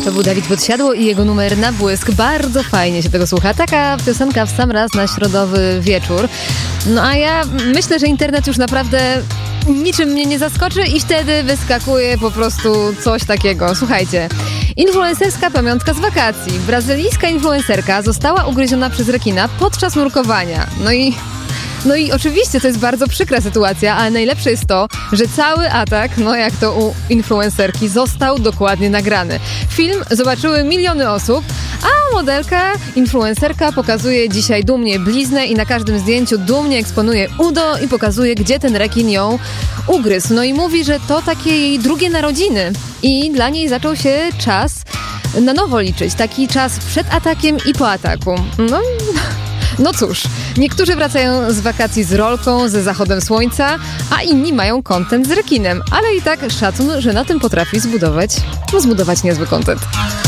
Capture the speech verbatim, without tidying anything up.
To był Dawid Podsiadło i jego numer Na błysk. Bardzo fajnie się tego słucha. Taka piosenka w sam raz na środowy wieczór. No a ja myślę, że internet już naprawdę niczym mnie nie zaskoczy i wtedy wyskakuje po prostu coś takiego. Słuchajcie, influencerska pamiątka z wakacji. Brazylijska influencerka została ugryziona przez rekina podczas nurkowania. No i... No i oczywiście to jest bardzo przykra sytuacja, ale najlepsze jest to, że cały atak, no jak to u influencerki, został dokładnie nagrany. Film zobaczyły miliony osób, a modelka, influencerka pokazuje dzisiaj dumnie bliznę i na każdym zdjęciu dumnie eksponuje udo i pokazuje, gdzie ten rekin ją ugryzł. No i mówi, że to takie jej drugie narodziny i dla niej zaczął się czas na nowo liczyć. Taki czas przed atakiem i po ataku. No... No cóż, niektórzy wracają z wakacji z rolką, ze zachodem słońca, a inni mają content z rekinem, ale i tak szacun, że na tym potrafi zbudować, no zbudować niezły content.